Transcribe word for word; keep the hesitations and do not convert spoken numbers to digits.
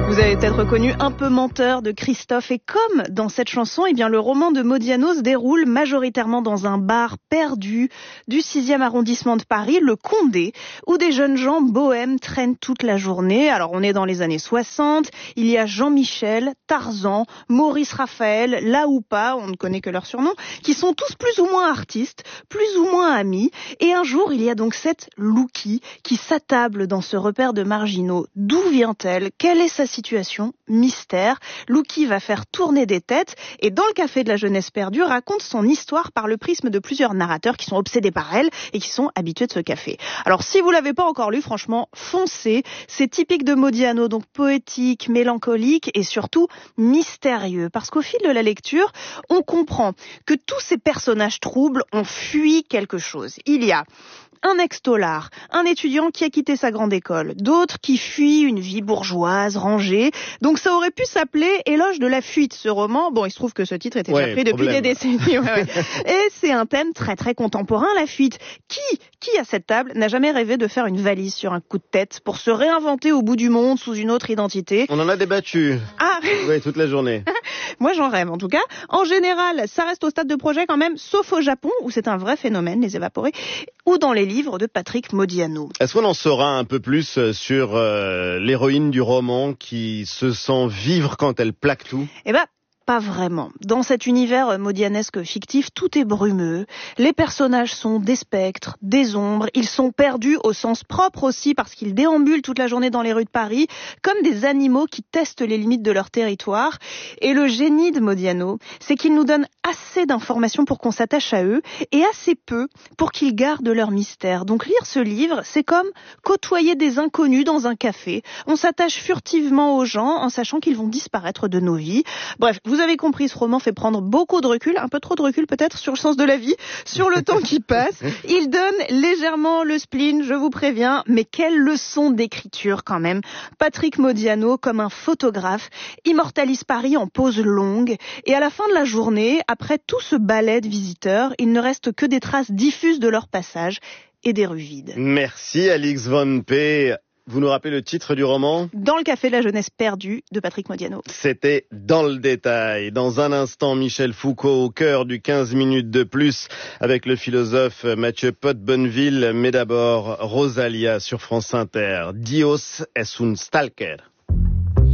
Vous avez peut-être reconnu Un peu menteur de Christophe, et comme dans cette chanson, eh bien le roman de Modiano se déroule majoritairement dans un bar perdu du sixième arrondissement de Paris, le Condé, où des jeunes gens bohèmes traînent toute la journée. Alors on est dans les années soixante, il y a Jean-Michel, Tarzan, Maurice Raphaël, La Houpa, on ne connaît que leur surnom, qui sont tous plus ou moins artistes, plus ou moins amis. Et un jour, il y a donc cette Louki qui s'attable dans ce repère de marginaux. D'où vient-elle? Quelle est sa situation? Mystère. Louki va faire tourner des têtes et dans le Café de la Jeunesse perdue raconte son histoire par le prisme de plusieurs narrateurs qui sont obsédés par elle et qui sont habitués de ce café. Alors si vous l'avez pas encore lu, franchement, foncez. C'est typique de Modiano, donc poétique, mélancolique et surtout mystérieux. Parce qu'au fil de la lecture, on comprend que tous ces personnages troubles ont fui quelque chose. Il y a un ex-tolard, un étudiant qui a quitté sa grande école, d'autres qui fuient une vie bourgeoise, rangée. Donc ça aurait pu s'appeler Éloge de la fuite, ce roman. Bon, il se trouve que ce titre était ouais, déjà pris depuis problème. des décennies. Ouais, ouais. Et c'est un thème très très contemporain, la fuite. Qui, qui à cette table n'a jamais rêvé de faire une valise sur un coup de tête pour se réinventer au bout du monde sous une autre identité? On en a débattu. Ah Oui, toute la journée. Moi, j'en rêve, en tout cas. En général, ça reste au stade de projet quand même, sauf au Japon, où c'est un vrai phénomène, les évaporés, ou dans les livres de Patrick Modiano. Est-ce qu'on en saura un peu plus sur euh, l'héroïne du roman qui se sent vivre quand elle plaque tout? Eh ben, pas vraiment. Dans cet univers modianesque fictif, tout est brumeux. Les personnages sont des spectres, des ombres. Ils sont perdus au sens propre aussi parce qu'ils déambulent toute la journée dans les rues de Paris comme des animaux qui testent les limites de leur territoire. Et le génie de Modiano, c'est qu'il nous donne assez d'informations pour qu'on s'attache à eux et assez peu pour qu'ils gardent leur mystère. Donc lire ce livre, c'est comme côtoyer des inconnus dans un café. On s'attache furtivement aux gens en sachant qu'ils vont disparaître de nos vies. Bref, vous avez compris, ce roman fait prendre beaucoup de recul, un peu trop de recul peut-être, sur le sens de la vie, sur le temps qui passe. Il donne légèrement le spleen, je vous préviens, mais quelle leçon d'écriture quand même. Patrick Modiano, comme un photographe, immortalise Paris en pose longue. Et à la fin de la journée, après tout ce balai de visiteurs, il ne reste que des traces diffuses de leur passage et des rues vides. Merci Alix Von P. Vous nous rappelez le titre du roman? Dans le Café de la Jeunesse perdue de Patrick Modiano. C'était Dans le détail. Dans un instant, Michel Foucault au cœur du quinze minutes de plus avec le philosophe Mathieu Pot-Bonneville. Mais d'abord, Rosalia sur France Inter. Dios es un stalker.